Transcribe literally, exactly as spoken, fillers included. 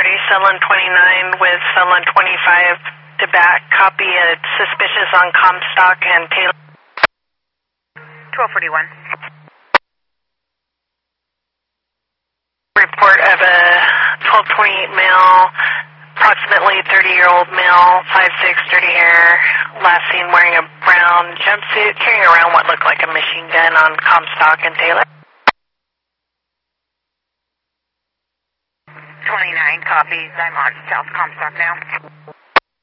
authority, Sunland twenty-nine with Sunland twenty-five to back. Copy, it's suspicious on Comstock and Taylor. twelve forty-one. Report of a twelve twenty-eight male, approximately thirty-year-old male, five six, dirty hair, last seen wearing a brown jumpsuit, carrying around what looked like a machine gun on Comstock and Taylor. twenty-nine, copies. I'm on South Comstock now.